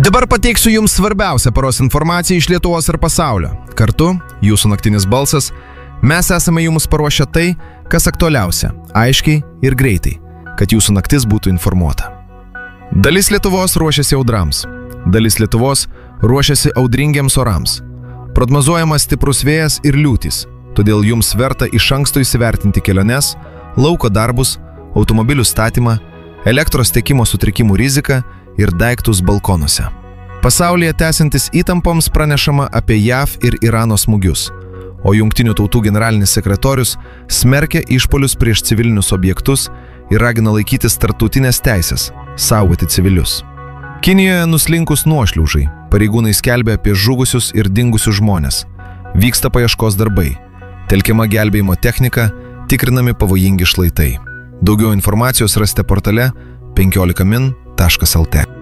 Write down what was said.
Dabar pateiksiu jums svarbiausią paros informaciją iš Lietuvos ir pasaulio. Kartu, jūsų naktinis balsas, mes esame jums paruošę tai, kas aktualiausia, aiškiai ir greitai, kad jūsų naktis būtų informuota. Dalis Lietuvos ruošiasi audrams. Dalis Lietuvos ruošiasi audringiems orams. Prognozuojamas stiprus vėjas ir liūtys, todėl jums verta iš anksto įsivertinti keliones, lauko darbus, automobilių statymą, elektros tiekimo sutrikimų riziką ir daiktus balkonuose. Pasaulyje tęsiantis įtampoms pranešama apie JAV ir Irano smūgius, o Jungtinių tautų generalinis sekretorius smerkia išpuolius prieš civilinius objektus ir ragina laikytis tarptautinės teisės, saugoti civilius. Kinijoje nuslinkus nuošliaužai, pareigūnai skelbia apie žuvusius ir dingusius žmones. Vyksta paieškos darbai, telkiama gelbėjimo technika, tikrinami pavojingi šlaitai. Daugiau informacijos rasite portale 15min.lt.